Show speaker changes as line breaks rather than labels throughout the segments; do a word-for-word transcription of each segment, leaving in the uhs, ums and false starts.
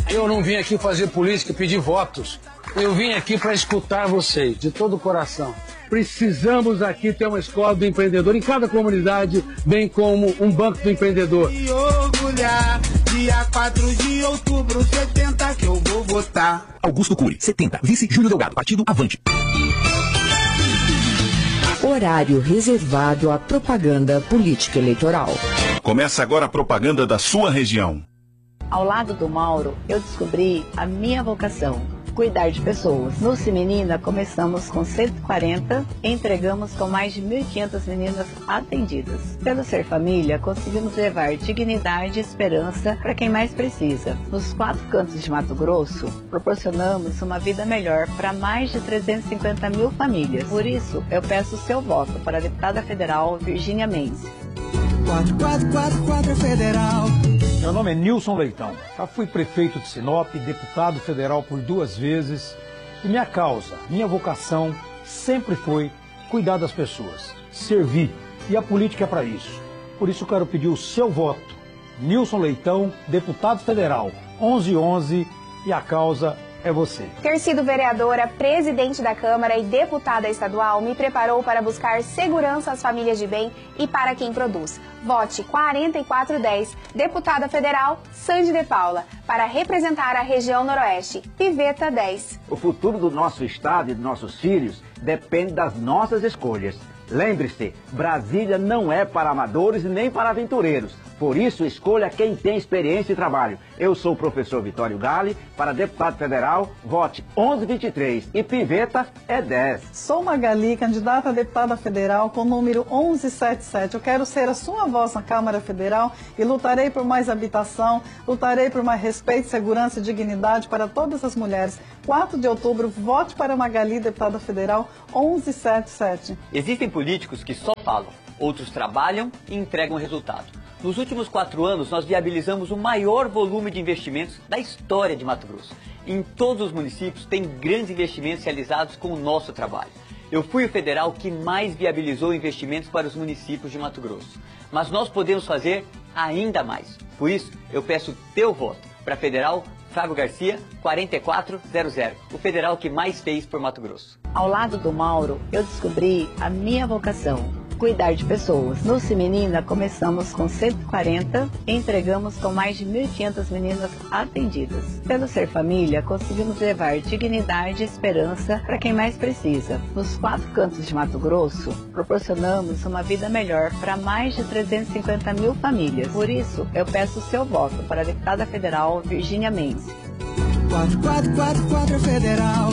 Eu não vim aqui fazer política, pedir votos. Eu vim aqui para escutar vocês, de todo o coração. Precisamos aqui ter uma escola do empreendedor em cada comunidade, bem como um banco do empreendedor.
E orgulhar, dia quatro de outubro, setenta que eu vou votar.
Augusto Cury, setenta. Vice Júlio Delgado, Partido Avante.
Horário reservado à propaganda política eleitoral.
Começa agora a propaganda da sua região.
Ao lado do Mauro, eu descobri a minha vocação, cuidar de pessoas. No Se Menina, começamos com cento e quarenta e entregamos com mais de mil e quinhentas meninas atendidas. Pelo Ser Família, conseguimos levar dignidade e esperança para quem mais precisa. Nos quatro cantos de Mato Grosso, proporcionamos uma vida melhor para mais de trezentas e cinquenta mil famílias. Por isso, eu peço o seu voto para a deputada federal Virgínia Mendes.
quatro quatro quatro quatro Federal.
Meu nome é Nilson Leitão. Já fui prefeito de Sinop, deputado federal por duas vezes. E minha causa, minha vocação sempre foi cuidar das pessoas, servir. E a política é para isso. Por isso eu quero pedir o seu voto. Nilson Leitão, deputado federal, onze onze, e a causa é você.
Ter sido vereadora, presidente da Câmara e deputada estadual me preparou para buscar segurança às famílias de bem e para quem produz. Vote quarenta e quatro dez, deputada federal Sandy de Paula, para representar a região noroeste. Piveta dez.
O futuro do nosso estado e dos nossos filhos depende das nossas escolhas. Lembre-se, Brasília não é para amadores e nem para aventureiros. Por isso, escolha quem tem experiência e trabalho. Eu sou o professor Vitório Gale, para deputado federal, vote onze vinte e três e Piveta é dez.
Sou Magali, candidata a deputada federal com o número onze setenta e sete. Eu quero ser a sua voz na Câmara Federal e lutarei por mais habitação, lutarei por mais respeito, segurança e dignidade para todas as mulheres. quatro de outubro, vote para Magali, deputada federal, onze setenta e sete.
Existem políticos que só falam, outros trabalham e entregam resultado. Nos últimos quatro anos, nós viabilizamos o maior volume de investimentos da história de Mato Grosso. Em todos os municípios, tem grandes investimentos realizados com o nosso trabalho. Eu fui o federal que mais viabilizou investimentos para os municípios de Mato Grosso. Mas nós podemos fazer ainda mais. Por isso, eu peço teu voto para federal Flávio Garcia, quarenta e quatro zero zero, o federal que mais fez por Mato Grosso.
Ao lado do Mauro, eu descobri a minha vocação, cuidar de pessoas. No Se Menina, começamos com cento e quarenta e entregamos com mais de mil e quinhentas meninas atendidas. Pelo Ser Família, conseguimos levar dignidade e esperança para quem mais precisa. Nos quatro cantos de Mato Grosso, proporcionamos uma vida melhor para mais de trezentas e cinquenta mil famílias. Por isso, eu peço o seu voto para a deputada federal Virgínia Mendes.
quatro quatro quatro quatro Federal.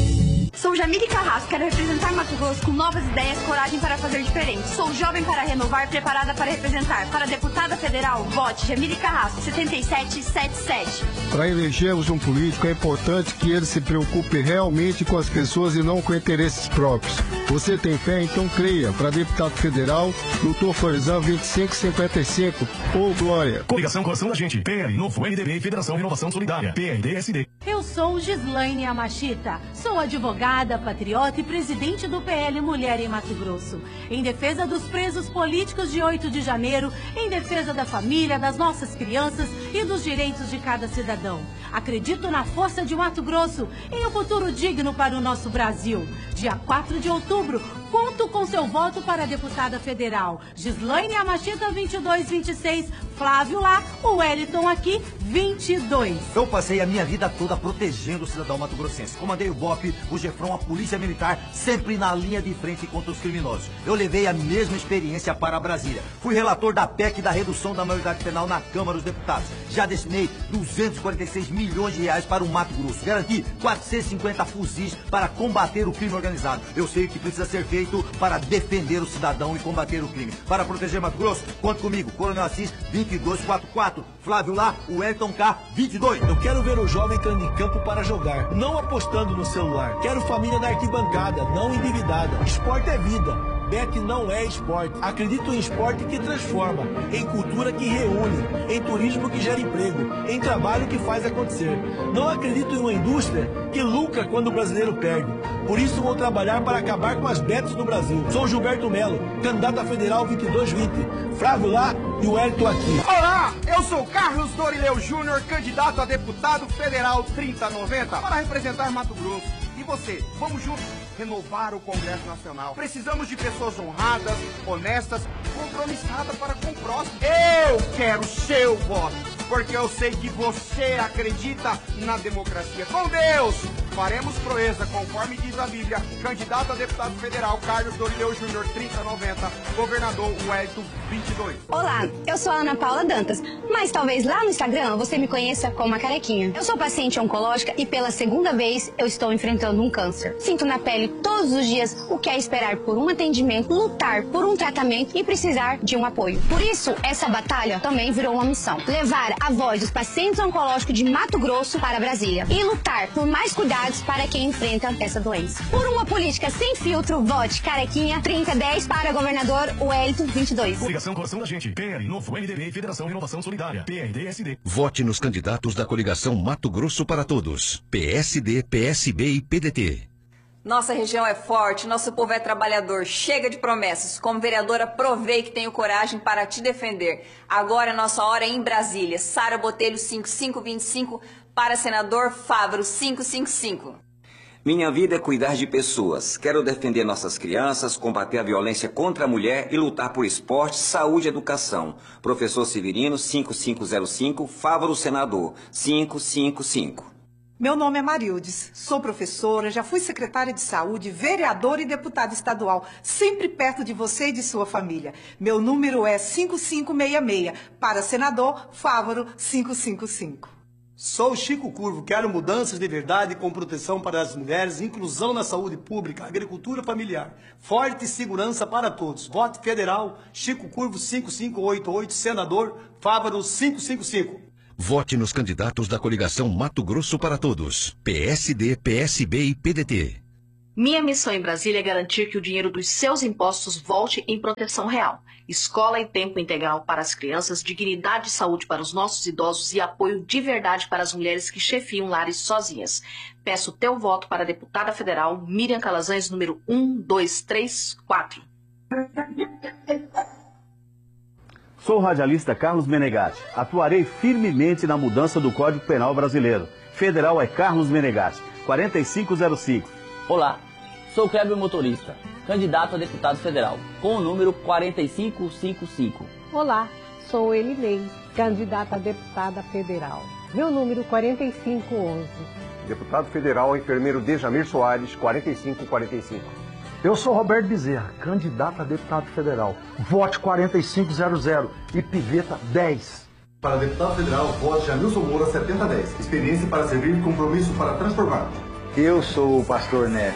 Sou Jamile Carrasco, quero representar Mato Grosso com novas ideias, coragem para fazer diferente. Sou jovem para renovar, preparada para representar. Para deputada federal, vote Jamile Carrasco, setenta e sete setenta e sete.
Para elegermos um político, é importante que ele se preocupe realmente com as pessoas e não com interesses próprios. Você tem fé? Então creia. Para deputado federal, doutor Florizão, vinte e cinco cinquenta e cinco. Ô, Glória.
Coligação Coração da Gente. P L, Novo M D B, Federação Renovação Solidária. P R D S D.
Eu sou Gislaine Amachita. Sou advogada, patriota e presidente do P L Mulher em Mato Grosso. Em defesa dos presos políticos de oito de janeiro, em defesa da família, das nossas crianças e dos direitos de cada cidadão. Acredito na força de Mato Grosso, em um futuro digno para o nosso Brasil. Dia quatro de outubro, conto com seu voto para a deputada federal. Gislaine Amachita, vinte e dois vinte e seis. Flávio lá, o Wellington aqui, vinte e dois.
Eu passei a minha vida toda protegendo o cidadão mato-grossense. Comandei o B O P, o Gefron, a Polícia Militar, sempre na linha de frente contra os criminosos. Eu levei a mesma experiência para Brasília. Fui relator da P E C da redução da maioridade penal na Câmara dos Deputados. Já destinei duzentos e quarenta e seis milhões de reais para o Mato Grosso. Garanti quatrocentos e cinquenta fuzis para combater o crime organizado. Eu sei o que precisa ser feito para defender o cidadão e combater o crime. Para proteger Mato Grosso, conte comigo. Coronel Assis, vinte e dois quarenta e quatro. Flávio lá, o Elton K, vinte e dois.
Eu quero ver o jovem entrando em campo para jogar, não apostando no celular. Quero família na arquibancada, não endividada. Esporte é vida. Bet não é esporte. Acredito em esporte que transforma, em cultura que reúne, em turismo que gera emprego, em trabalho que faz acontecer. Não acredito em uma indústria que lucra quando o brasileiro perde. Por isso vou trabalhar para acabar com as bets no Brasil. Sou Gilberto Melo, candidato a federal vinte e dois vinte. Flávio lá e o Hélito aqui.
Olá, eu sou Carlos Dorileu Júnior, candidato a deputado federal trinta noventa para representar Mato Grosso. E você, vamos juntos renovar o Congresso Nacional. Precisamos de pessoas honradas, honestas, compromissadas para com o próximo. Eu quero seu voto, porque eu sei que você acredita na democracia. Com Deus, faremos proeza, conforme diz a Bíblia. Candidato a deputado federal, Carlos Dorileu Júnior, trinta noventa. Governador, Wellington, vinte e dois.
Olá, eu sou a Ana Paula Dantas, mas talvez lá no Instagram você me conheça como a Carequinha. Eu sou paciente oncológica e pela segunda vez eu estou enfrentando um câncer. Sinto na pele todos os dias o que é esperar por um atendimento, lutar por um tratamento e precisar de um apoio. Por isso, essa batalha também virou uma missão. Levar a voz dos pacientes oncológicos de Mato Grosso para Brasília e lutar por mais cuidados para quem enfrenta essa doença. Por uma política sem filtro, vote Carequinha trinta dez para governador Wellington vinte e dois.
Coligação Coração da Gente, P L, Novo M D B e Federação Renovação Solidária, P R D S D.
Vote nos candidatos da coligação Mato Grosso para Todos, P S D, P S B e P D T.
Nossa região é forte, nosso povo é trabalhador, chega de promessas. Como vereadora, provei que tenho coragem para te defender. Agora é nossa hora em Brasília. Sara Botelho cinco cinco dois cinco para senador Fávaro cinco cinco cinco.
Minha vida é cuidar de pessoas. Quero defender nossas crianças, combater a violência contra a mulher e lutar por esporte, saúde e educação. Professor Severino cinco cinco zero cinco, Fávaro senador cinco cinco cinco.
Meu nome é Marildes, sou professora, já fui secretária de saúde, vereadora e deputada estadual, sempre perto de você e de sua família. Meu número é cinco cinco seis seis, para senador Fávaro cinco cinco cinco.
Sou Chico Curvo, quero mudanças de verdade com proteção para as mulheres, inclusão na saúde pública, agricultura familiar, forte segurança para todos. Voto federal, Chico Curvo cinco cinco oito oito, senador Fávaro cinco cinco cinco.
Vote nos candidatos da coligação Mato Grosso para Todos, P S D, P S B e P D T.
Minha missão em Brasília é garantir que o dinheiro dos seus impostos volte em proteção real. Escola em tempo integral para as crianças, dignidade e saúde para os nossos idosos e apoio de verdade para as mulheres que chefiam lares sozinhas. Peço teu voto para a deputada federal Miriam Calazans, número um dois três quatro.
Sou o radialista Carlos Menegatti. Atuarei firmemente na mudança do Código Penal brasileiro. Federal é Carlos Menegatti, quarenta e cinco zero cinco.
Olá, sou Kleber Motorista, candidato a deputado federal, com o número quarenta e cinco cinquenta e cinco.
Olá, sou Elinei, candidata a deputada federal. Meu número quarenta e cinco onze.
Deputado federal, enfermeiro Dejamir Soares, quarenta e cinco quarenta e cinco.
Eu sou Roberto Bezerra, candidato a deputado federal. Vote quarenta e cinco zero zero e Piveta dez.
Para deputado federal, vote Jamilson Moura setenta dez. Experiência para servir e compromisso para transformar.
Eu sou o pastor Neto.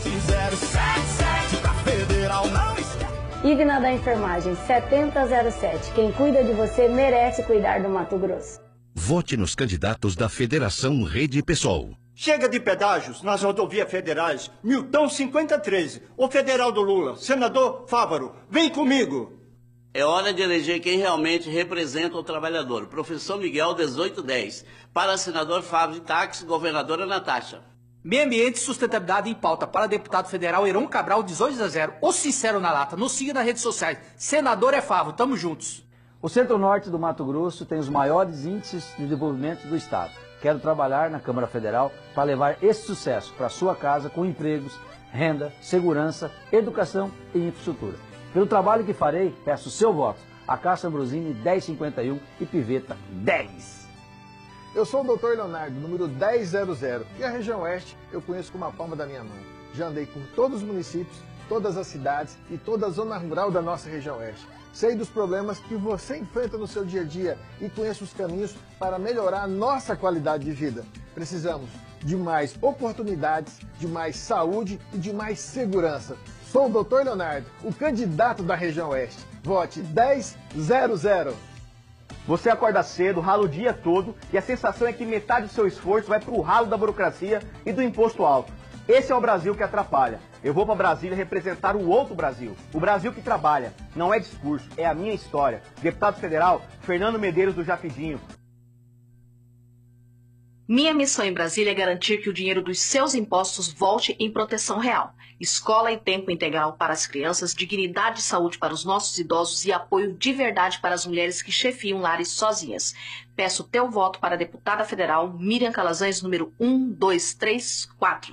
Igna da Enfermagem setenta zero sete. Quem cuida de você merece cuidar do Mato Grosso.
Vote nos candidatos da Federação Rede Pessoal.
Chega de pedágios nas rodovias federais. Milton cinquenta treze, o federal do Lula. Senador Fávaro, vem comigo.
É hora de eleger quem realmente representa o trabalhador. Professor Miguel, dezoito dez. Para senador Fávaro de Táxi, governadora Natasha.
Meio Ambiente e Sustentabilidade em Pauta para deputado federal Heron Cabral, dezoito a zero. O sincero na lata. Nos siga nas redes sociais. Senador é Fávaro, tamo juntos.
O Centro-Norte do Mato Grosso tem os maiores índices de desenvolvimento do estado. Quero trabalhar na Câmara Federal para levar esse sucesso para sua casa com empregos, renda, segurança, educação e infraestrutura. Pelo trabalho que farei, peço seu voto. A Cássio Ambrosini, dez cinquenta e um e Piveta, dez.
Eu sou o doutor Leonardo, número dez zero zero, e a região oeste eu conheço como a palma da minha mão. Já andei por todos os municípios, todas as cidades e toda a zona rural da nossa região oeste. Sei dos problemas que você enfrenta no seu dia a dia e conheço os caminhos para melhorar a nossa qualidade de vida. Precisamos de mais oportunidades, de mais saúde e de mais segurança. Sou o doutor Leonardo, o candidato da região oeste. Vote dez zero zero.
Você acorda cedo, rala o dia todo e a sensação é que metade do seu esforço vai para o ralo da burocracia e do imposto alto. Esse é o Brasil que atrapalha. Eu vou para Brasília representar o outro Brasil. O Brasil que trabalha. Não é discurso, é a minha história. Deputado federal, Fernando Medeiros do Japidinho.
Minha missão em Brasília é garantir que o dinheiro dos seus impostos volte em proteção real. Escola em tempo integral para as crianças, dignidade e saúde para os nossos idosos e apoio de verdade para as mulheres que chefiam lares sozinhas. Peço teu voto para a deputada federal Miriam Calazans, número um, dois, três, quatro.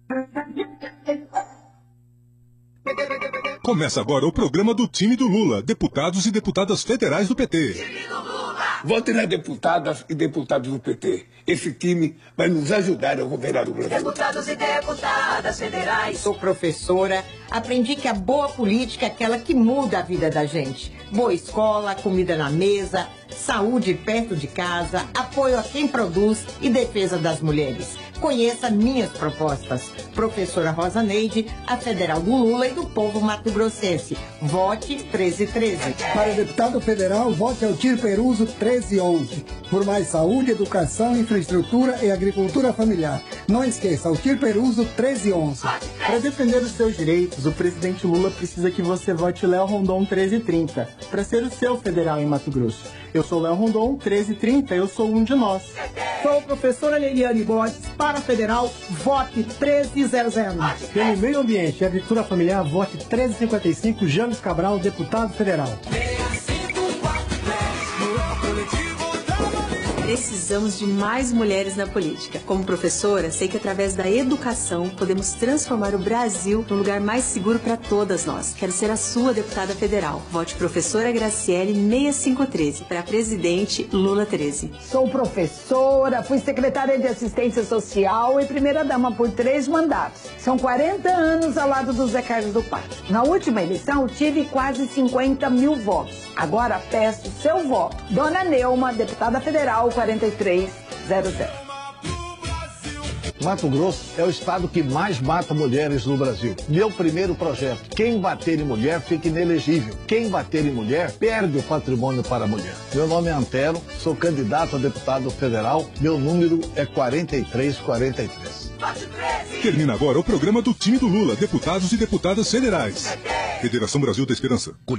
Começa agora o programa do time do Lula, deputados e deputadas federais do P T.
Vote nas deputadas e deputados do P T. Esse time vai nos ajudar a governar o Brasil.
Deputados e deputadas federais. Sou professora, aprendi que a boa política é aquela que muda a vida da gente. Boa escola, comida na mesa, saúde perto de casa, apoio a quem produz e defesa das mulheres. Conheça minhas propostas. Professora Rosa Neide, a federal do Lula e do povo mato-grossense. Vote treze treze.
Para deputado federal, vote Altir Peruso treze onze. Por mais saúde, educação, infraestrutura e agricultura familiar. Não esqueça, Altir Peruso treze onze.
Para defender os seus direitos, o presidente Lula precisa que você vote Léo Rondon treze trinta, para ser o seu federal em Mato Grosso. Eu sou Léo Rondon treze trinta, eu sou um de nós.
Sou a professora Leliane Borges, para federal, vote treze zero zero.
Pelo meio ambiente e agricultura familiar, vote treze cinquenta e cinco, James Cabral, deputado federal.
Precisamos de mais mulheres na política. Como professora, sei que através da educação podemos transformar o Brasil num lugar mais seguro para todas nós. Quero ser a sua deputada federal. Vote professora Graciele sessenta e cinco treze para presidente Lula treze.
Sou professora, fui secretária de assistência social e primeira-dama por três mandatos. São quarenta anos ao lado do Zé Carlos do Pato. Na última eleição, tive quase cinquenta mil votos. Agora peço seu voto. Dona Neuma, deputada federal, quarenta e três zero zero.
Mato Grosso é o estado que mais mata mulheres no Brasil. Meu primeiro projeto, quem bater em mulher fica inelegível. Quem bater em mulher perde o patrimônio para a mulher. Meu nome é Antero, sou candidato a deputado federal, meu número é quarenta e três quarenta e três.
Termina agora o programa do time do Lula, deputados e deputadas federais. Federação Brasil da Esperança.